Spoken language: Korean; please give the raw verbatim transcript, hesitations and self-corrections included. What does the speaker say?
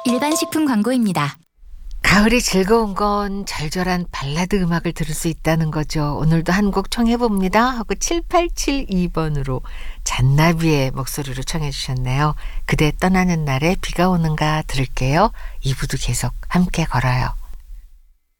일반 식품 광고입니다. 가을이 즐거운 건 절절한 발라드 음악을 들을 수 있다는 거죠. 오늘도 한 곡 청해봅니다 하고 칠팔칠이 번으로 잔나비의 목소리로 청해 주셨네요. 그대 떠나는 날에 비가 오는가 들을게요. 이 부도 계속 함께 걸어요.